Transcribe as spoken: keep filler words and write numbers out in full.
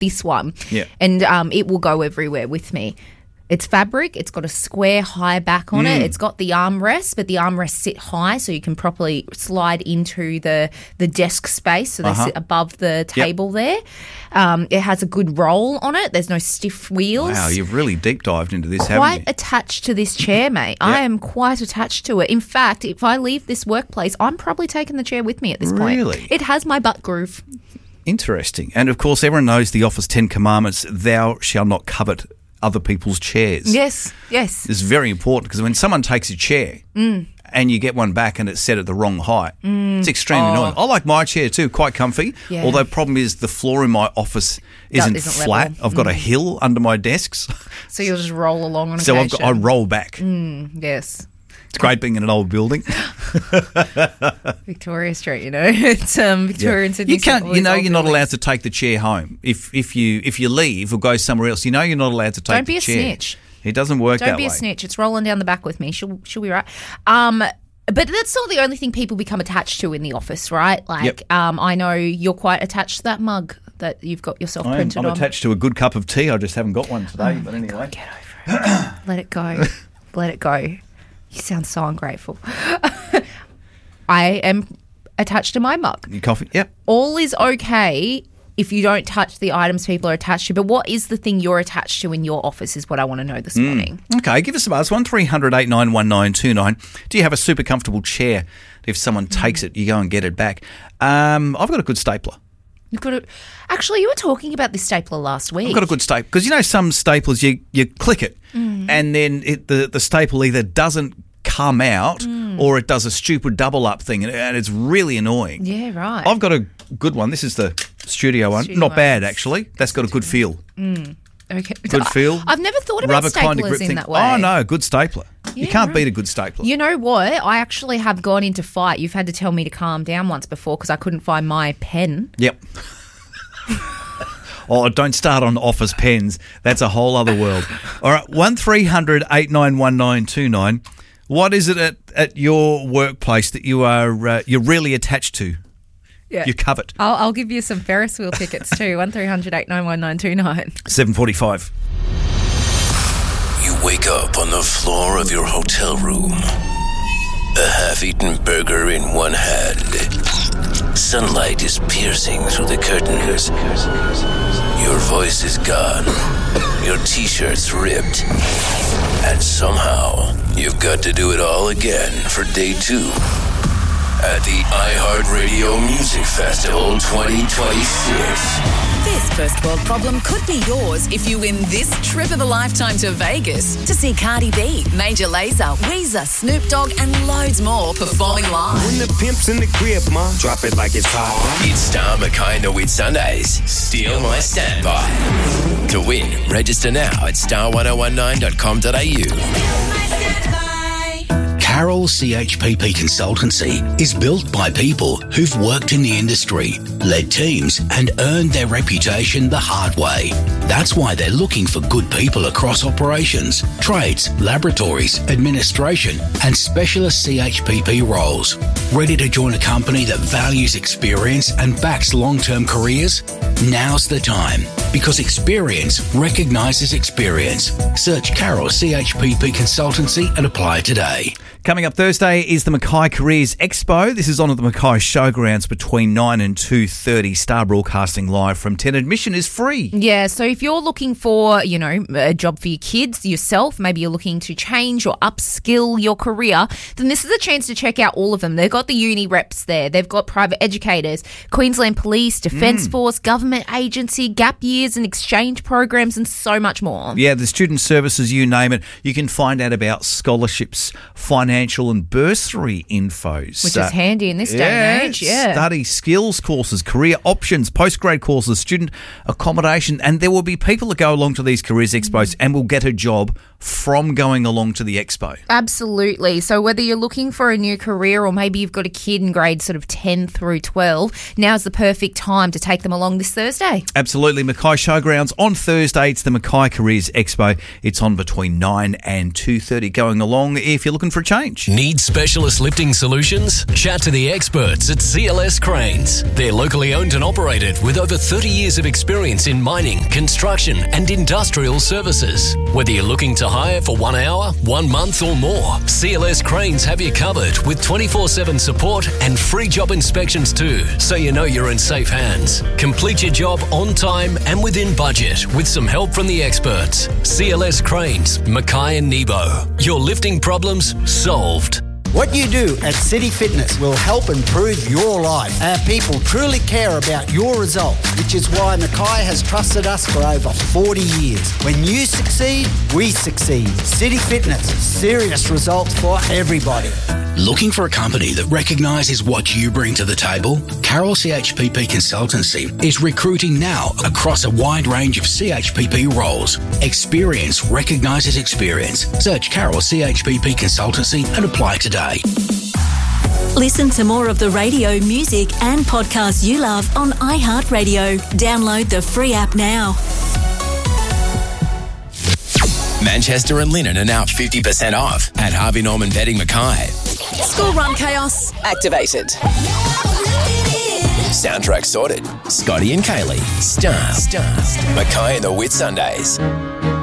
this one. Yeah. And um, it will go everywhere with me. It's fabric. It's got a square high back on Mm. it. It's got the armrests, but the armrests sit high so you can properly slide into the, the desk space. So they Uh-huh. sit above the table there. Um, it has a good roll on it. There's no stiff wheels. Wow, you've really deep dived into this, haven't Quite you? attached to this chair, mate. I am quite attached to it. In fact, if I leave this workplace, I'm probably taking the chair with me at this point. Really? It has my butt groove. Interesting. And, of course, everyone knows the Office Ten Commandments, thou shalt not covet other people's chairs. Yes, yes. It's very important because when someone takes a chair Mm. and you get one back and it's set at the wrong height, it's extremely Oh. annoying. I like my chair too, quite comfy. Yeah. Although the problem is the floor in my office isn't, isn't flat. level. I've got a hill under my desks. So you'll just roll along on so I've occasion. got, I roll back. Yes. It's great being in an old building. Victoria Street, you know. It's um, Victoria and Sydney. You can't. You know, always you're not old allowed buildings. to take the chair home. If if you if you leave or go somewhere else, you know you're not allowed to take Don't the be a chair. snitch. It doesn't work Don't that be way. a snitch. It's rolling down the back with me. She'll she'll be right. Um, but that's not the only thing people become attached to in the office, right? Like, Yep. um, I know you're quite attached to that mug that you've got yourself I am, printed I'm on. attached to a good cup of tea. I just haven't got one today. Oh but anyway, Get over it. Let it go. Let it go. You sound so ungrateful. I am attached to my mug. your coffee. Yep. All is okay if you don't touch the items people are attached to, but what is the thing you're attached to in your office is what I want to know this Hmm. morning. Okay, give us a buzz. One three hundred eight nine one nine two nine. Do you have a super comfortable chair? If someone takes it, you go and get it back. Um, I've got a good stapler. You've got to, actually, you were talking about this stapler last week. I've got a good staple because you know some staplers you you click it Mm. and then it, the the staple either doesn't come out Mm. or it does a stupid double up thing and, and it's really annoying. Yeah, right. I've got a good one. This is the studio one. Studio Not one. bad actually. That's got a good feel. Okay. Good feel. I've never thought about Rubber staplers kind of grip in thing. that way. Oh no, good stapler. you Yeah, can't right. beat a good stapler. You know what? I actually have gone into fight. You've had to tell me to calm down once before because I couldn't find my pen. Yep. Oh, don't start on office pens. That's a whole other world. All right, one three hundred eight nine one nine two nine. What is it at, at your workplace that you are uh, you're really attached to? Yeah. You covet. I'll, I'll give you some Ferris wheel tickets too. One three hundred eight nine one nine two nine. seven forty-five. You wake up on the floor of your hotel room. A half-eaten burger in one hand. Sunlight is piercing through the curtains. Your voice is gone. Your t-shirt's ripped. And somehow, you've got to do it all again for day two at the iHeartRadio Music Festival twenty twenty-six. This first world problem could be yours if you win this trip of a lifetime to Vegas to see Cardi B, Major Lazer, Weezer, Snoop Dogg, and loads more performing live. When the pimp's in the crib, ma, drop it like it's hot. It's Star Makino with Sundays. Steal my standby. To win, register now at star ten nineteen dot com dot a u. Carroll C H P P Consultancy is built by people who've worked in the industry, led teams, and earned their reputation the hard way. That's why they're looking for good people across operations, trades, laboratories, administration, and specialist C H P P roles. Ready to join a company that values experience and backs long-term careers? Now's the time, because experience recognises experience. Search Carroll C H P P Consultancy and apply today. Coming up Thursday is the Mackay Careers Expo. This is on at the Mackay Showgrounds between nine and two thirty. Star Broadcasting live from ten. Admission is free. Yeah, so if you're looking for, you know, a job for your kids, yourself, maybe you're looking to change or upskill your career, then this is a chance to check out all of them. They've got the uni reps there. They've got private educators, Queensland Police, Defence Mm. Force, government agency, gap years and exchange programs, and so much more. Yeah, the student services, you name it. You can find out about scholarships, financial and bursary infos. Which is handy in this day and age, yeah. Study skills courses, career options, postgrad courses, student accommodation, and there will be people that go along to these careers expos and will get a job from going along to the expo. Absolutely. So whether you're looking for a new career or maybe you've got a kid in grades sort of ten through twelve, now's the perfect time to take them along this Thursday. Absolutely. Mackay Mackay Showgrounds. On Thursday, it's the Mackay Careers Expo. It's on between nine and two thirty. Going along if you're looking for a change. Need specialist lifting solutions? Chat to the experts at C L S Cranes. They're locally owned and operated with over thirty years of experience in mining, construction and industrial services. Whether you're looking to hire for one hour, one month or more, C L S Cranes have you covered with twenty-four seven support and free job inspections too, so you know you're in safe hands. Complete your job on time and within budget with some help from the experts. C L S Cranes, Mackay and Nebo. Your lifting problems solved. What you do at City Fitness will help improve your life. Our people truly care about your results, which is why Mackay has trusted us for over forty years. When you succeed, we succeed. City Fitness, serious results for everybody. Looking for a company that recognises what you bring to the table? Carroll C H P P Consultancy is recruiting now across a wide range of C H P P roles. Experience recognises experience. Search Carroll C H P P Consultancy and apply today. Listen to more of the radio, music and podcasts you love on iHeartRadio. Download the free app now. Manchester and Linen are now fifty percent off at Harvey Norman Bedding Mackay. School run chaos activated. Soundtrack sorted. Scotty and Kaylee. Star. Star. Mackay and the Whit Sundays.